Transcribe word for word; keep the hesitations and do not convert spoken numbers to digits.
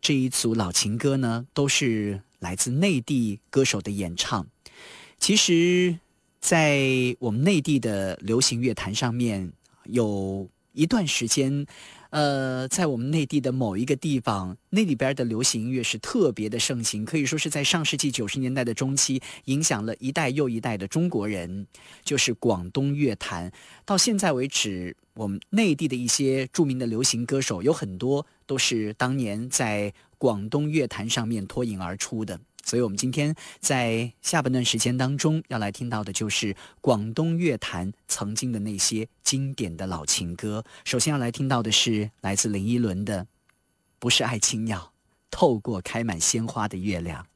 这一组老情歌呢，都是来自内地歌手的演唱。其实在我们内地的流行乐坛上面，有一段时间呃，在我们内地的某一个地方，那里边的流行音乐是特别的盛行，可以说是在上世纪九十年代的中期，影响了一代又一代的中国人，就是广东乐坛。到现在为止，我们内地的一些著名的流行歌手，有很多都是当年在广东乐坛上面脱颖而出的。所以我们今天在下半段时间当中要来听到的就是广东乐坛曾经的那些经典的老情歌。首先要来听到的是来自林依轮的《不是爱情鸟》，透过开满鲜花的月亮。